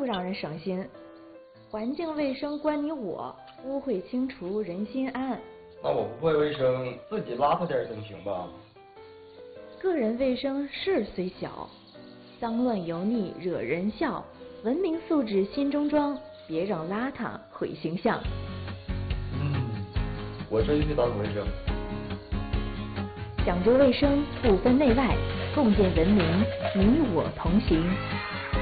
让人省心。环境卫生关你我，污秽清除人心安。 那我不会卫生，自己邋遢点总行吧？ 个人卫生事虽小，脏乱油腻惹人笑。文明素质心中装，别让邋遢毁形象。 我真去打扫卫生。 讲究卫生，不分内外，共建文明，你我同行。